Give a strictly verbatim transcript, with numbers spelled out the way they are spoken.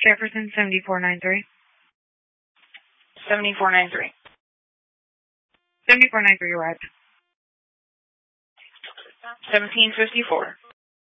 Jefferson, seventy-four ninety-three. seventy-four ninety-three. seventy-four ninety-three arrived. seventeen fifty-four.